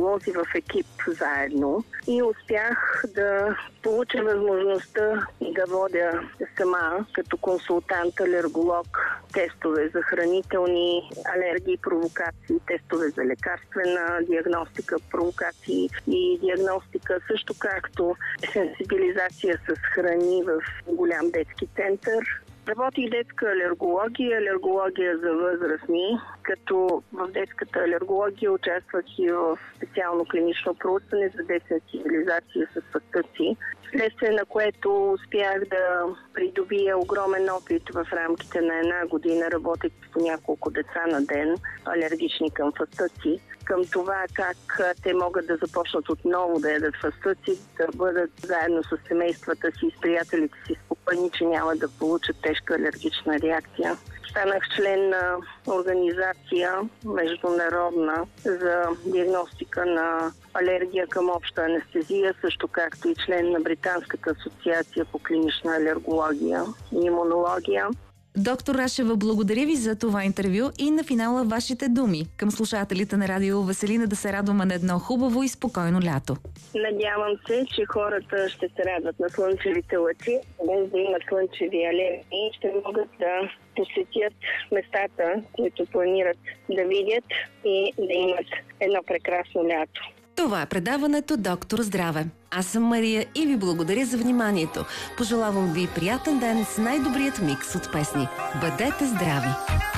алерголози в екип заедно и успях да получа възможността да водя сама като консултант алерголог тестове за хранителни алергии, провокации, тестове за лекарствена диагностика, провокации и диагностика, също както сенсибилизация с храни в голям детски център. Работих детска алергология, алергология за възрастни, като в детската алергология участвах и в специално клинично проучване за десенсибилизация с пъстъци, вследствие на което успях да придобия огромен опит в рамките на една година, работех по няколко деца на ден, алергични към фастъци, към това как те могат да започнат отново да ядат фастъци, да бъдат заедно с семействата си и с приятелите си спокойни, че няма да получат тежка алергична реакция. Станах член на организация международна за диагностика на алергия към обща анестезия, също както и член на Британската асоциация по клинична алергология и имунология. Доктор Рашева, благодаря ви за това интервю и на финала вашите думи към слушателите на Радио Веселина да се радваме на едно хубаво и спокойно лято. Надявам се, че хората ще се радват на слънчевите лъчи, без да имат слънчеви алергии, ще могат да посетят местата, които планират да видят и да имат едно прекрасно лято. Това е предаването Доктор Здраве. Аз съм Мария и ви благодаря за вниманието. Пожелавам ви приятен ден с най-добрият микс от песни. Бъдете здрави!